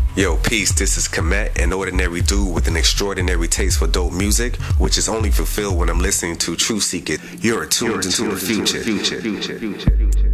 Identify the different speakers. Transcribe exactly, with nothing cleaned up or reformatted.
Speaker 1: Yo, peace, this is Komet, an ordinary dude with an extraordinary taste for dope music, which is only fulfilled when I'm listening to Truth Seekers. You're attuned into the future. future, future, future, future.